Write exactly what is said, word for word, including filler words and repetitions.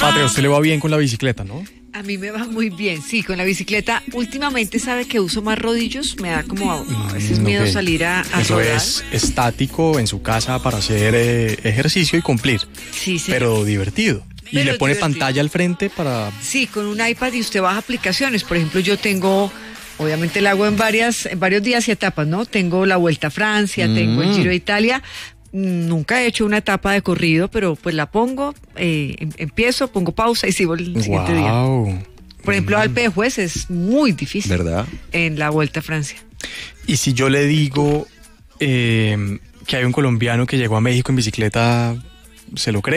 Patria, a usted le va bien con la bicicleta, ¿no? A mí me va muy bien, sí, con la bicicleta. Últimamente sabe que uso más rodillos, me da como a, a veces Mm, miedo ok. salir a, a Eso rodar. es estático en su casa para hacer eh, ejercicio y cumplir, Sí, sí. pero divertido. Y Pero le pone divertido. pantalla al frente para... Sí, con un iPad y usted baja aplicaciones. Por ejemplo, yo tengo, obviamente la hago en varias, en varios días y etapas, ¿no? Tengo la Vuelta a Francia, Mm. tengo el Giro de Italia. Mm, Nunca he hecho una etapa de corrido, pero pues la pongo, eh, em- empiezo, pongo pausa y sigo el siguiente día. Wow. Por ejemplo, Alpe de Juez es muy difícil. ¿Verdad? En la Vuelta a Francia. Y si yo le digo eh, que hay un colombiano que llegó a México en bicicleta, ¿se lo cree?